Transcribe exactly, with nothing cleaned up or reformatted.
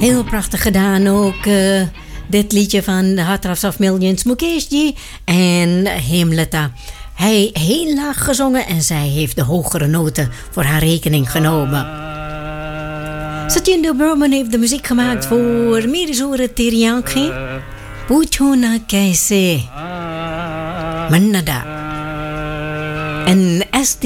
Heel prachtig gedaan ook. Uh, dit liedje van Heartthrob of Millions, Mukeshji en Hemlata. Hij heel laag gezongen en zij heeft de hogere noten voor haar rekening genomen. Satinder Burman heeft de muziek gemaakt voor Mirizore Teriyanki. Puchona Kaise Mannada. En S